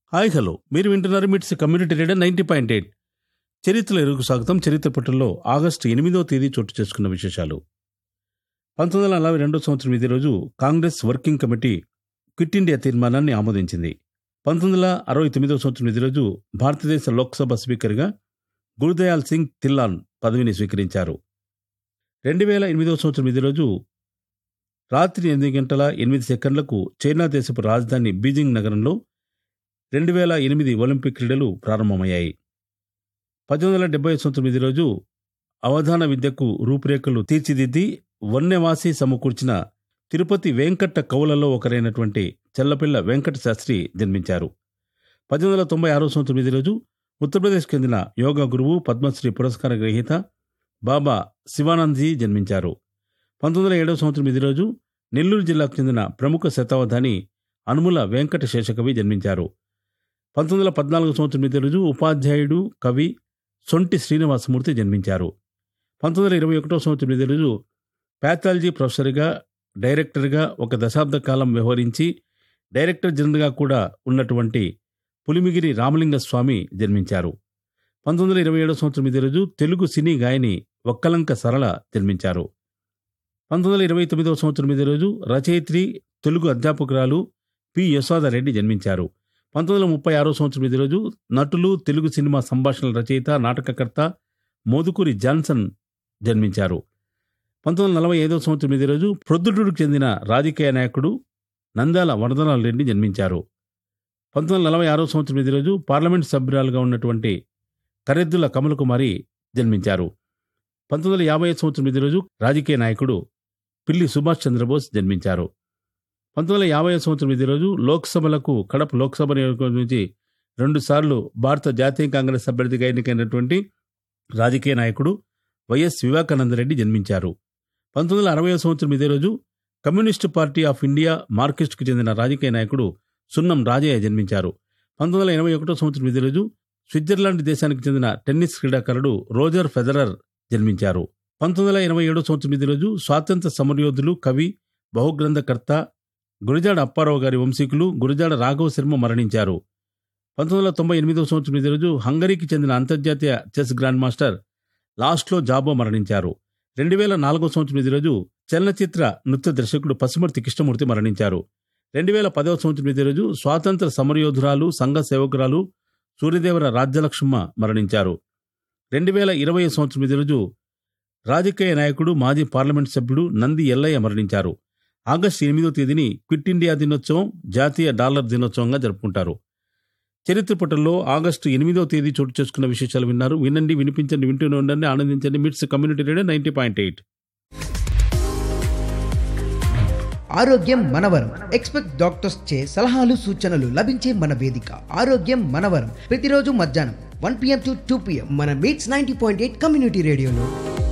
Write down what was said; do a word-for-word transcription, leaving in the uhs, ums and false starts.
Hi hello మీరు వింటున్నారు మిట్స్ community radio ninety point eight. చరిత్ర ఎరుగు స్వాగతం. చరిత్ర పట్టణంలో ఆగస్టు ఎనిమిదో తేదీ చోటు చేసుకున్న విశేషాలు. పంతొమ్మిది వందల నలభై రెండో సంవత్సరం ఇదే రోజు Congress working committee quit India తీర్మానాన్ని ఆమోదించింది. పంతొమ్మిది వందల అరవై తొమ్మిదో సంవత్సరం ఇదే రోజు భారతదేశ లోక్సభ స్పీకర్గా గురుదయాల్ సింగ్ థిల్లాన్ పదవిని స్వీకరించారు. రెండు వేల ఎనిమిదో సంవత్సరం ఇదే రోజు రాత్రి ఎనిమిది గంటల ఎనిమిది సెకండ్లకు చైనా దేశపు రాజధాని బీజింగ్ నగరంలో రెండు వేల ఎనిమిది ఒలింపిక్ క్రీడలు ప్రారంభమయ్యాయి. పద్దెనిమిది వందల డెబ్బై సంవత్సరం ఇదే రోజు అవధాన విద్యకు రూపురేఖలు తీర్చిదిద్ది వన్నెవాసి సమకూర్చిన తిరుపతి వెంకట కవులలో ఒకరైనటువంటి చెల్లపిల్ల వెంకట శాస్త్రి జన్మించారు. పద్దెనిమిది వందల తొంభై ఆరో సంవత్సరం ఇదే రోజు ఉత్తరప్రదేశ్కు చెందిన యోగా గురువు పద్మశ్రీ పురస్కార గ్రహీత బాబా శివానంద్జీ జన్మించారు. పంతొమ్మిది వందల ఏడవ సంవత్సరం ఇదే రోజు నెల్లూరు జిల్లాకు చెందిన ప్రముఖ శతావధాని అనుముల వెంకట శేషకవి జన్మించారు. పంతొమ్మిది వందల పద్నాలుగు సంవత్సరం ఇదే రోజు ఉపాధ్యాయుడు కవి సొంటి శ్రీనివాసమూర్తి జన్మించారు. పంతొమ్మిది వందల ఇరవై ఒకటో సంవత్సరం ఇదే రోజు ప్యాథాలజీ ప్రొఫెసర్గా డైరెక్టర్గా ఒక దశాబ్ద కాలం వ్యవహరించి డైరెక్టర్ జనరల్గా కూడా ఉన్నటువంటి పులిమిగిరి రామలింగ స్వామి జన్మించారు. పంతొమ్మిది వందల ఇరవై ఏడో సంవత్సరం ఇదే రోజు తెలుగు సినీ గాయని ఒక్కలంక సరళ జన్మించారు. పంతొమ్మిది వందల ఇరవై తొమ్మిదవ సంవత్సరం ఇదే రోజు రచయిత్రి తెలుగు అధ్యాపకురాలు పి యశోదారెడ్డి జన్మించారు. పంతొమ్మిది వందల ముప్పై ఆరో సంవత్సరం ఇదే రోజు నటులు తెలుగు సినిమా సంభాషణల రచయిత నాటకకర్త మోదుకూరి జాన్సన్ జన్మించారు. పంతొమ్మిది వందల నలభై ఐదవ సంవత్సరం ఇదే రోజు ప్రొద్దుటూరుకు చెందిన రాజకీయ నాయకుడు నందాల వరదలాల్ రెడ్డి జన్మించారు. పంతొమ్మిది వందల నలభై ఆరో సంవత్సరం ఇదే రోజు పార్లమెంట్ సభ్యురాలుగా ఉన్నటువంటి కరెద్దుల కమలకుమారి జన్మించారు. పంతొమ్మిది వందల యాభై ఐదు సంవత్సరం ఇదే రోజు రాజకీయ నాయకుడు పిల్లి సుభాష్ చంద్రబోస్ జన్మించారు. పంతొమ్మిది వందల యాభై సంవత్సరం ఇదే రోజు లోక్సభలకు కడప లోక్సభ నియోజకవర్గం నుంచి రెండుసార్లు భారత జాతీయ కాంగ్రెస్ అభ్యర్థిగా ఎన్నికైనటువంటి రాజకీయ నాయకుడు వైఎస్ వివేకానందరెడ్డి జన్మించారు. పంతొమ్మిది వందల అరవై సంవత్సరం ఇదే రోజు కమ్యూనిస్టు పార్టీ ఆఫ్ ఇండియా మార్క్సిస్టుకు చెందిన రాజకీయ నాయకుడు సున్నం రాజయ్య జన్మించారు. పంతొమ్మిది వందల ఎనభై ఒకటో సంవత్సరం ఇదే రోజు స్విట్జర్లాండ్ దేశానికి చెందిన టెన్నిస్ క్రీడాకారుడు రోజర్ ఫెదరర్ జన్మించారు. పంతొమ్మిది వందల ఎనభై ఏడో సంవత్సరం ఇదే రోజు స్వాతంత్ర సమరయోధులు కవి బహుగ్రంథకర్త గురజాడ అప్పారావు గారి వంశీకులు గురజాడ రాఘవ శర్మ మరణించారు. పంతొమ్మిది వందల తొంభై ఎనిమిదవ సంవత్సరం ఇదే రోజు హంగరీకి చెందిన అంతర్జాతీయ చెస్ గ్రాండ్ మాస్టర్ లాస్లో జాబో మరణించారు. రెండు వేల నాలుగో సంవత్సరం ఇదే రోజు చలనచిత్ర నృత్య దర్శకుడు పసుమర్తి కృష్ణమూర్తి మరణించారు. రెండు వేల పదవ సంవత్సరం ఇదే రోజు స్వాతంత్ర సమరయోధురాలు సంఘ సేవకురాలు సూర్యదేవర రాజ్యలక్ష్మ మరణించారు. రెండు వేల ఇరవై సంవత్సరం ఇదే రోజు రాజకీయ నాయకుడు మాజీ పార్లమెంట్ సభ్యుడు నంది ఎల్లయ్య మరణించారు. ఆగస్టు ఎనిమిదో తేదీని క్విట్ ఇండియా దినోత్సవం, జాతీయ డాలర్ దినోత్సవంగా జరుపుకుంటారు. చరిత్ర పటంలో ఆగస్టు ఎనిమిదో తేదీ చోటు చేసుకున్న విశేషాలు విన్నారు. వినండి, వినిపించండి, వింటూనే ఉండండి, ఆనందించండి. మిట్స్ community radio ninety point eight. ఆరోగ్యం మనవరం. ఎక్స్పెక్ట్ డాక్టర్స్ చే సలహాలు సూచనలు లభించే మన వేదిక ఆరోగ్యం మనవరం. ప్రతిరోజు మధ్యాహ్నం one PM to two PM మన మిట్స్ నైంటీ పాయింట్ ఎయిట్ కమ్యూనిటీ రేడియోలో.